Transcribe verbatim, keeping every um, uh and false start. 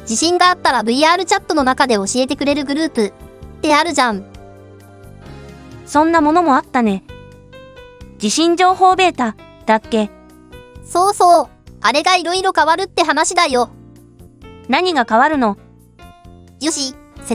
地震があったら ブイアール チャットの中で教えてくれるグループってあるじゃん。 そんなものもあったね。地震情報ベータだっけ？ そうそう。あれがいろいろ変わるって話だよ。 何が変わるの？ よし。